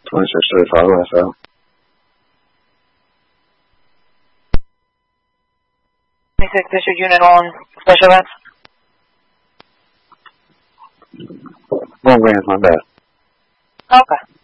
2635 OSL. This your unit on special events? 1 grand, my bad. Okay.